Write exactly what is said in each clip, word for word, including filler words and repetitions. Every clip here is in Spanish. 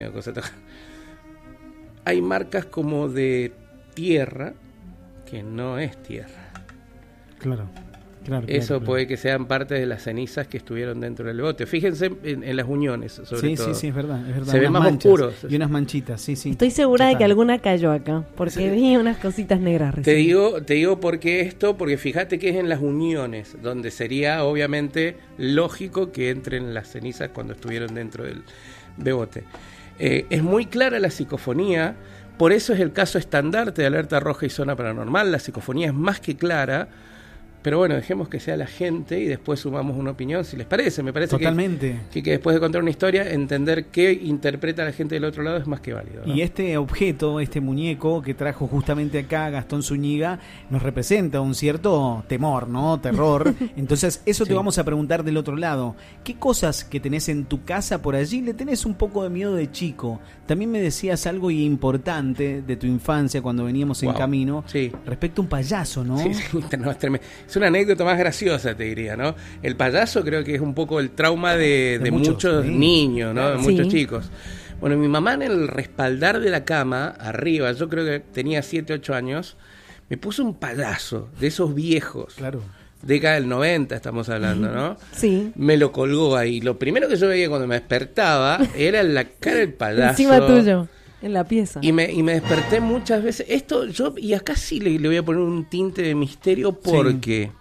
Hay marcas como de tierra que no es tierra. Claro. Claro, Eso claro, puede claro. que sean parte de las cenizas que estuvieron dentro del bote. Fíjense en, en las uniones, sobre sí, todo. Sí, sí, es verdad, es verdad. Se ven más manchas oscuros. Y unas manchitas, sí, sí. Estoy segura Total. de que alguna cayó acá, porque Sí. vi unas cositas negras recién. Te digo, te digo por qué esto, porque fíjate que es en las uniones, donde sería obviamente lógico que entren las cenizas cuando estuvieron dentro del bote. Eh, es muy clara la psicofonía, por eso es el caso estandarte de alerta roja y zona paranormal. La psicofonía es más que clara. Pero bueno, dejemos que sea la gente y después sumamos una opinión, si les parece. Me parece Totalmente. que, que, que después de contar una historia, entender qué interpreta la gente del otro lado es más que válido, ¿no? Y este objeto, este muñeco que trajo justamente acá Gastón Zúñiga, nos representa un cierto temor, ¿no? Terror. Entonces, eso Sí. te vamos a preguntar del otro lado. ¿Qué cosas que tenés en tu casa por allí le tenés un poco de miedo de chico? También me decías algo importante de tu infancia cuando veníamos Wow. en camino. Sí. Respecto a un payaso, ¿no? Sí, sí, no, es tremendo. Es una anécdota más graciosa, te diría, ¿no? El payaso creo que es un poco el trauma de, De de muchos, muchos, sí. niños, ¿no? Claro. De muchos Sí. chicos. Bueno, mi mamá en el respaldar de la cama, arriba, yo creo que tenía siete, ocho años, me puso un payaso de esos viejos. Claro. Década del noventa estamos hablando, ¿no? Sí. Me lo colgó ahí. Lo primero que yo veía cuando me despertaba era la cara del payaso. Encima tuyo, en la pieza. Y me, y me desperté muchas veces. Esto yo, y acá sí le, le voy a poner un tinte de misterio porque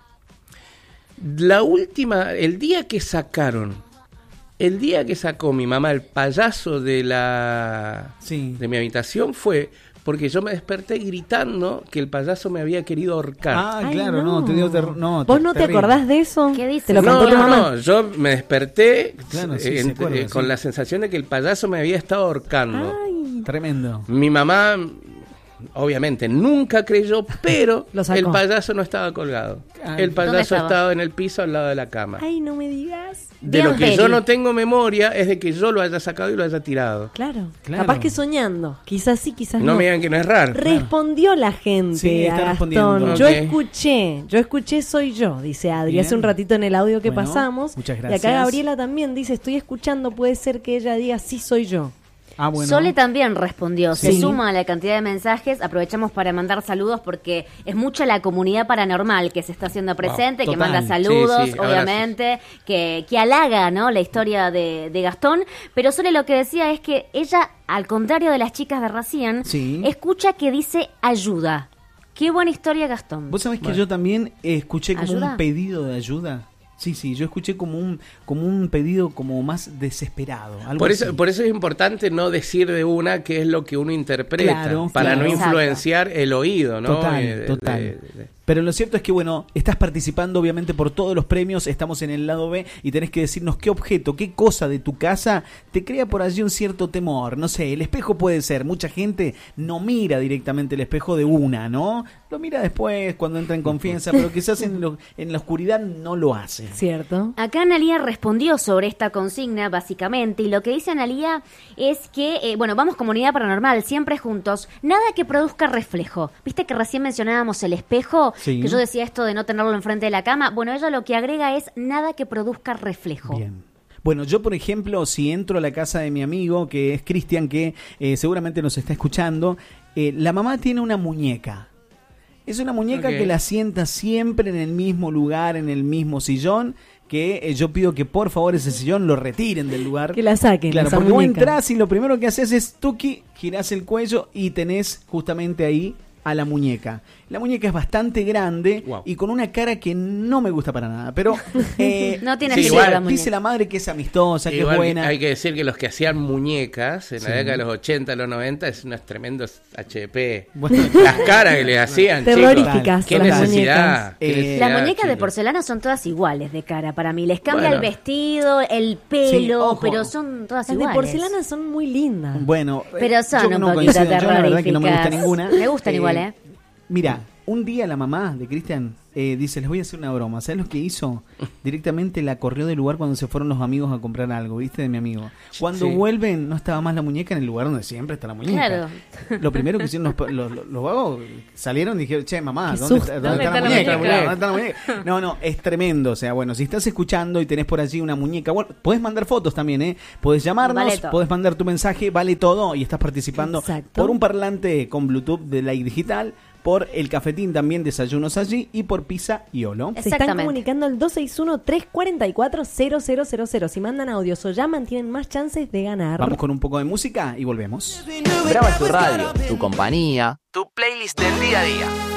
la última, el día que sacaron, el día que sacó mi mamá el payaso de la Sí. de mi habitación fue porque yo me desperté gritando que el payaso me había querido ahorcar. Ah, Ay, claro, no. te dio terror. No, ¿Vos te- no te terrible. acordás de eso? ¿Qué dices? ¿Te lo no, contó tu no, mamá? no, yo me desperté Claro, sí, eh, se ent- acuerda, eh, con sí. la sensación de que el payaso me había estado ahorcando. Ay, Tremendo. Mi mamá, obviamente, nunca creyó, pero Lo sacó. el payaso no estaba colgado. Ay. El ¿Dónde payaso estaba? estaba en el piso al lado de la cama. ay, no me digas. De Bien lo que peli. yo no tengo memoria es de que yo lo haya sacado y lo haya tirado. Claro. Claro. Capaz que soñando. Quizás sí, quizás no. No me digan que no es raro. Respondió la gente Sí, está a respondiendo. Gastón. Yo Ok. escuché, yo escuché soy yo, dice Adri, Bien. hace un ratito en el audio que Bueno, pasamos. muchas Y gracias. acá Gabriela también dice, estoy escuchando, puede ser que ella diga sí soy yo. Ah, bueno. Sole también respondió, se Sí. suma a la cantidad de mensajes, aprovechamos para mandar saludos porque es mucha la comunidad paranormal que se está haciendo presente, que total. manda saludos, Sí, sí, obviamente, que, que halaga, ¿no?, la historia de, de Gastón, pero Sole lo que decía es que ella, al contrario de las chicas de recién, Sí. escucha que dice ayuda. Qué buena historia, Gastón. Vos sabés que yo también eh, escuché como ¿Ayuda? un pedido de ayuda. Sí, sí, yo escuché como un como un pedido como más desesperado. Algo Por eso, así. por eso es importante no decir de una qué es lo que uno interpreta, Claro, para claro. no Exacto. influenciar el oído, ¿no? Total, Eh, de- total. de- de- Pero lo cierto es que, bueno, estás participando obviamente por todos los premios, estamos en el lado B y tenés que decirnos qué objeto, qué cosa de tu casa te crea por allí un cierto temor. No sé, el espejo puede ser, mucha gente no mira directamente el espejo de una, ¿no? Lo mira después cuando entra en confianza, pero quizás en, lo- en la oscuridad no lo hace. ¿Cierto? Acá Analía respondió sobre esta consigna, básicamente, y lo que dice Analía es que, eh, bueno, vamos comunidad paranormal, siempre juntos, nada que produzca reflejo. ¿Viste que recién mencionábamos el espejo? Sí. Que yo decía esto de no tenerlo enfrente de la cama. Bueno, ella lo que agrega es nada que produzca reflejo. Bien. Bueno, yo por ejemplo, si entro a la casa de mi amigo, que es Cristian, que eh, seguramente nos está escuchando, eh, la mamá tiene una muñeca. Es una muñeca Ok. que la sienta siempre en el mismo lugar, en el mismo sillón, que eh, yo pido que por favor ese sillón lo retiren del lugar. Que la saquen, Claro, esa porque vos muñeca. entrás y lo primero que haces es tuki, girás el cuello y tenés justamente ahí a la muñeca. La muñeca es bastante grande Wow. y con una cara que no me gusta para nada, pero eh, No tiene Sí, dice, igual, la muñeca. dice la madre que es amistosa, que Igual es buena. hay que decir que los que hacían muñecas en Sí. la década de los ochenta, los noventa, es unos tremendos H D P. Bueno. Las caras que le hacían, Terroríficas chicos. ¿Qué las necesidad? muñecas. ¿Qué Eh, necesidad, Las muñecas de chicos? porcelana son todas iguales de cara para mí. Les cambia Bueno. el vestido, el pelo, Sí, ojo. pero son todas Las de iguales. porcelana son muy lindas. Bueno, eh, Pero son yo un no poquito coincido. Yo la verdad que no me gusta terroríficas. ninguna. Me gustan igual, ¿eh? Mira, un día la mamá de Cristian eh, dice, les voy a hacer una broma. ¿Sabes lo que hizo? Directamente la corrió del lugar cuando se fueron los amigos a comprar algo, ¿viste? De mi amigo. Cuando Sí. vuelven, no estaba más la muñeca en el lugar donde siempre está la muñeca. Claro. Lo primero que hicieron los, los, los, los vagos, salieron y dijeron, che, mamá, Qué ¿dónde, susto. está, ¿Dónde dónde está la está la muñeca? muñeca? ¿Dónde está la muñeca? No, no, es tremendo. O sea, bueno, si estás escuchando y tenés por allí una muñeca, bueno, podés mandar fotos también, ¿eh? Podés llamarnos, Vale todo. podés mandar tu mensaje, vale todo, y estás participando Exacto. por un parlante con Bluetooth de Like Digital, por el cafetín también, desayunos allí, y por Pizza y Olo. Se están Exactamente. comunicando al dos seis uno, tres cuatro cuatro, cero cero cero cero. Si mandan audios o llaman, tienen más chances de ganar. Vamos con un poco de música y volvemos. Brava es tu radio, tu compañía, tu playlist del día a día.